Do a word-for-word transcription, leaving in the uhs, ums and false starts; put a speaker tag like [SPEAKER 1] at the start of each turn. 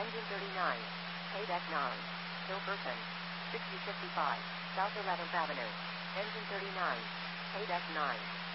[SPEAKER 1] Engine thirty-nine. K deck nine. Hilferson. sixty fifty-five. South eleventh Avenue. Engine thirty-nine. K deck nine.